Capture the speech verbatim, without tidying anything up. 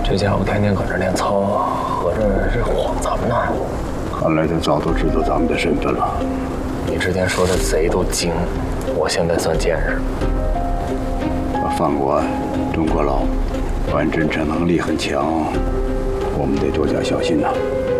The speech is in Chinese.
这家伙天天搁这练操，合着是晃咱们呢。 看来他早都知道咱们的身份了。 你之前说的贼都精，我现在算见识。 范国安、钟国老，反侦查能力很强，我们得多加小心呐。